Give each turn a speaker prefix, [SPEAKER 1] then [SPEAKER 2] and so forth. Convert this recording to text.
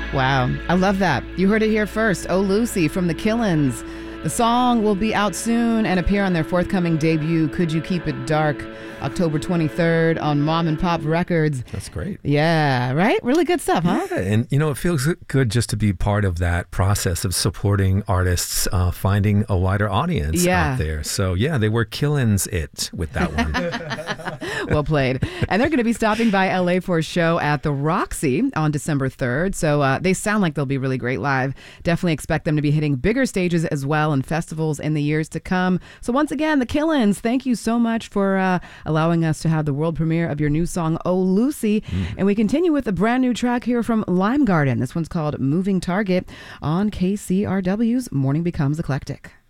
[SPEAKER 1] Wow. I love that. You heard it here first. Oh, Lucy from the Killins. The song will be out soon and appear on their forthcoming debut, Could You Keep It Dark, October 23rd on Mom and Pop Records.
[SPEAKER 2] That's great.
[SPEAKER 1] Yeah, right? Really good stuff, huh?
[SPEAKER 2] Yeah, and it feels good just to be part of that process of supporting artists, finding a wider audience out there. So yeah, they were killins it with that one.
[SPEAKER 1] Well played. And they're going to be stopping by LA for a show at the Roxy on December 3rd. So they sound like they'll be really great live. Definitely expect them to be hitting bigger stages as well and festivals in the years to come. So once again, the Killins, thank you so much for allowing us to have the world premiere of your new song, Oh Lucy. And we continue with a brand new track here from Lime Garden. This one's called Moving Target on KCRW's Morning Becomes Eclectic.